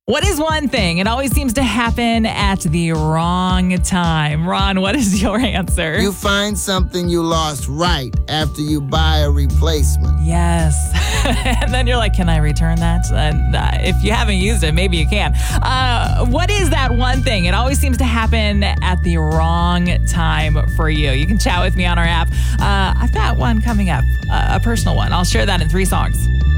What is one thing? It always seems to happen at the wrong time. Ron, what is your answer? You find something you lost right after you buy a replacement. Yes. And then you're like, can I return that? And if you haven't used it, maybe you can. What is that one thing? It always seems to happen at the wrong time for you. You can chat with me on our app. I've got one coming up, a personal one. I'll share that in 3 songs.